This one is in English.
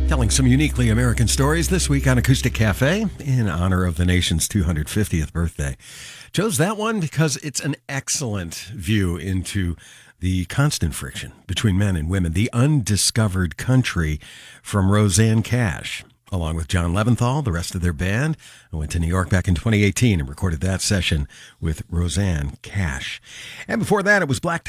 Telling some uniquely American stories this week on Acoustic Cafe in honor of the nation's 250th birthday. Chose that one because it's an excellent view into the constant friction between men and women, the undiscovered country, from Rosanne Cash. Along with John Leventhal, the rest of their band. I went to New York back in 2018 and recorded that session with Rosanne Cash. And before that, it was Black